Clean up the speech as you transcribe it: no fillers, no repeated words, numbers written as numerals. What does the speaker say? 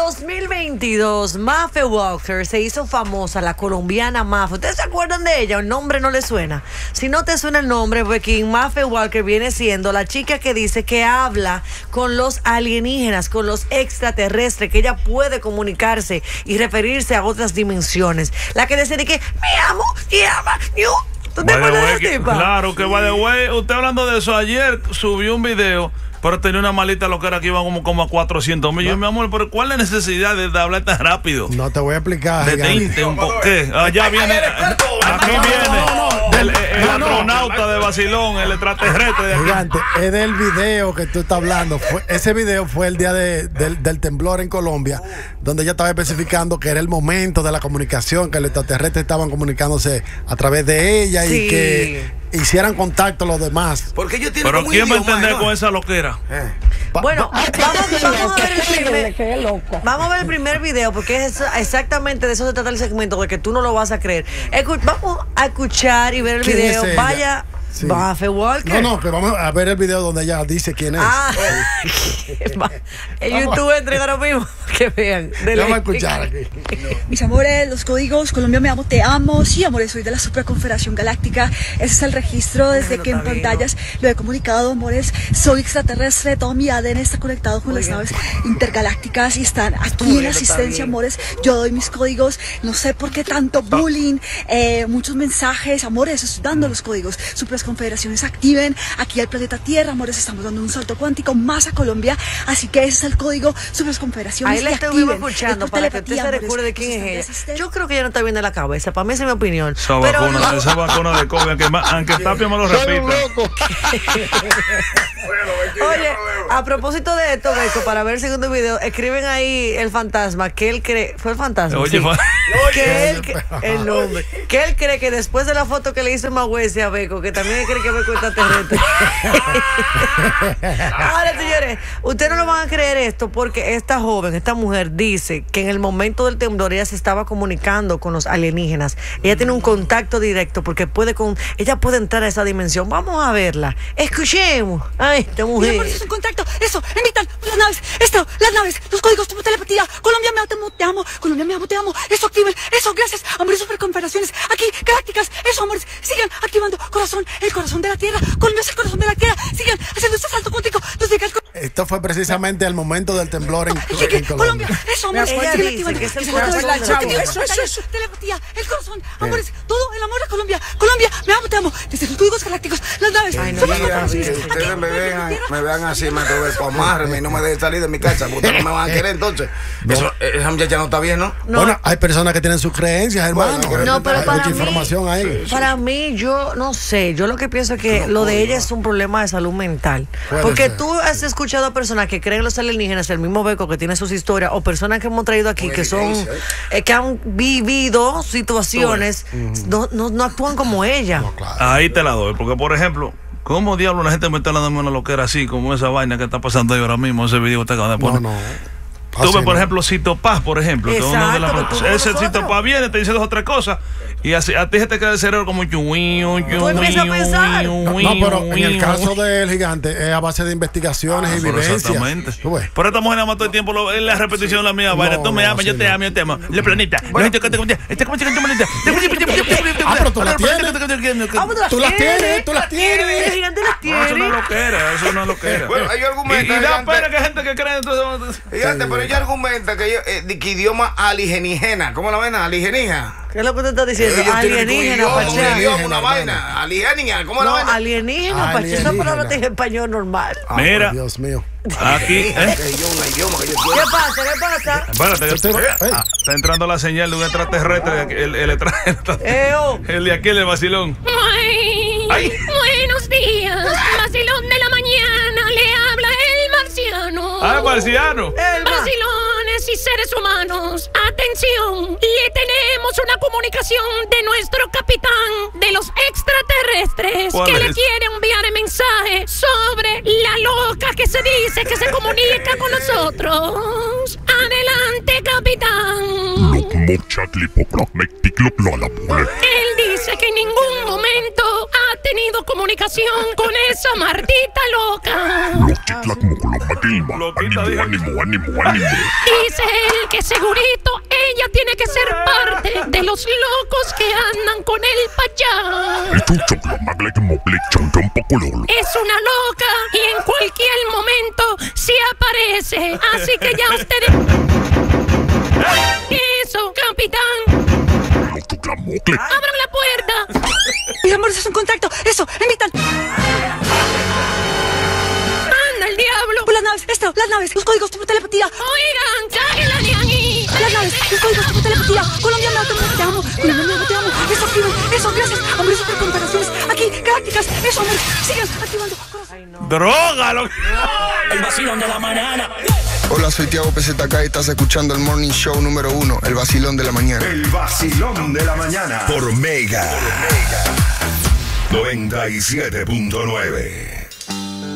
2022, Maffe Walker se hizo famosa, la colombiana Maffe. ¿Ustedes se acuerdan de ella? El nombre no le suena. Si no te suena el nombre, porque Maffe Walker viene siendo la chica que dice que habla con los alienígenas, con los extraterrestres, que ella puede comunicarse y referirse a otras dimensiones. La que dice que me amo, te ama, yo. ¿Tú te acuerdas de esa tipa? Claro que by the way, usted hablando de eso, ayer subió un video, pero tenía una malita loquera que iba como a 400 mil. Yo, mi amor, pero ¿cuál es la necesidad de hablar tan rápido? No te voy a explicar. Detente un poco. ¿Qué? Allá viene. Aquí viene el astronauta de Basilón, el extraterrestre de aquí. Gigante, es del video que tú estás hablando. Ese video fue el día del temblor en Colombia, donde ella estaba especificando que era el momento de la comunicación, que los extraterrestres estaban comunicándose a través de ella y que hicieran contacto los demás. Porque ellos tienen. Pero ¿quién va a entender con esa loquera? Bueno, vamos a ver el primer video, porque es exactamente de eso se trata el segmento, de que tú no lo vas a creer. Vamos a escuchar y ver el video. Vaya. Sí. Maffe Walker. No, pero vamos a ver el video donde ella dice quién es. En YouTube entrega ahora mismo que vean. Vamos a escuchar aquí. Mis amores, los códigos, Colombia me amo, te amo. Sí, amores, soy de la Superconfederación Galáctica. Ese es el registro desde que en pantallas lo he comunicado, amores. Soy extraterrestre, todo mi ADN está conectado con las naves intergalácticas y están aquí en asistencia, amores. Yo doy mis códigos, no sé por qué tanto bullying, muchos mensajes, amores, estoy dando los códigos. Confederaciones activen aquí al planeta Tierra, amores, estamos dando un salto cuántico más a Colombia, así que ese es el código Superconfederaciones. Ahí la estoy escuchando para que usted se recuerde de quién es ella. Yo creo que ella no está bien de la cabeza, para mí esa es mi opinión. Esa vacuna de COVID, aunque Tapia me lo repita. Oye, a propósito de esto, Beco, para ver el segundo video, escriben ahí el fantasma, que él cree, fue el fantasma, oye, el nombre, que él cree que después de la foto que le hizo Magüese a Beco, que también cree que Beco está terrestre. Ahora, señores, ustedes no lo van a creer esto, porque esta joven, esta mujer dice que en el momento del temblor ella se estaba comunicando con los alienígenas. Ella tiene un contacto directo porque ella puede entrar a esa dimensión. Vamos a verla, escuchemos a esta mujer. Mira, es un contacto, eso, invitan las naves, los códigos, tu telepatía, Colombia me amo, te amo, Colombia me amo, te amo, eso activen, eso, gracias, amores, superconfederaciones, aquí, galácticas, eso, amores, sigan activando, corazón, el corazón de la Tierra, Colombia es el corazón de la Tierra, sigan haciendo este salto cuántico, esto fue precisamente el momento del temblor en Colombia, eso, amores, ella dice que es el corazón de la Tierra, eso, telepatía, el corazón, amores, todo el amor a Colombia, Colombia, me amo, te amo, desde los códigos galácticos, las naves, ustedes me vean así, me atrevo a amarme y no me dejen salir de mi casa, porque ustedes no me van a querer entonces. Esa muchacha no está bien, ¿no? Bueno, hay personas que tienen sus creencias, hermano. No, pero hay mucha información ahí. Para mí, yo no sé, yo lo que pienso es que lo de ella es un problema de salud mental. Porque tú has escuchado a personas que creen en los alienígenas, el mismo Beco que tiene sus historias, o personas que hemos traído aquí que son, que han vivido situaciones, no actúan como ella. No, claro. Ahí te la doy, porque por ejemplo, ¿cómo diablos la gente me está dando una loquera así, como esa vaina que está pasando ahí ahora mismo, ese video que te acaba de poner? Tú ves, por ejemplo, Cito Paz, por ejemplo. Ese Cito Paz viene, te dice 2 o 3 cosas y así, a ti se te queda el cerebro como Tú empiezas a pensar. No, pero en el caso del gigante es a base de investigaciones y vivencias. Exactamente. Pero esta mujer nada más todo el tiempo en la repetición la mía vaina. Tú me amas, yo te amo, yo te amo. La planeta. Pero tú las tienes. Tú las tienes. El gigante las tiene. Eso no es loquera, eso no es loquera. Bueno, hay argumentos. Y da pena que hay gente que cree en todo. Gigante, pero ella argumenta que idioma alienígena. ¿Cómo la ven? Alienígena. ¿Qué es lo que te estás diciendo? Alienígena, Pachá. Una vaina. Alienígena. ¿Cómo la ven? Alienígena, Pachá. Esa palabra está en español normal. Mira. Dios mío. Aquí. ¿Qué pasa? Espérate, está entrando la señal de un extraterrestre. El de aquí, el de Basilón. Ay. Buenos días. Basilón de la mañana. Le habla el marciano. Ah, marciano. Bacilones y seres humanos, atención, le tenemos una comunicación de nuestro capitán de los extraterrestres que le quiere enviar el mensaje sobre la loca que se dice que se comunica con nosotros. Adelante, capitán. Él dice que en ningún momento ha tenido comunicación con esa Martita loca. Dice él que segurito ella tiene que ser parte de los locos que andan con él pa' allá. Es una loca y en cualquier momento se aparece. Así que ya ustedes... Eso, capitán. ¡Abran la puerta! Mi amor, eso es un contacto. Eso, invitan. ¡Anda el diablo! Por las naves, las naves, los códigos por telepatía. Oigan, sáquenla de ahí. Las naves, los códigos por telepatía. Colombia, te amo. Colombia, te amo. Eso, activen. Eso, gracias. Hombre, super constelaciones. Aquí, galácticas. Eso, hombre. Sigan activando. ¡Droga! El vacilón de la mañana. Hola, soy Tiago PZK y estás escuchando el Morning Show número 1, El Vacilón de la Mañana. El Vacilón de la Mañana. Por Mega. 97.9.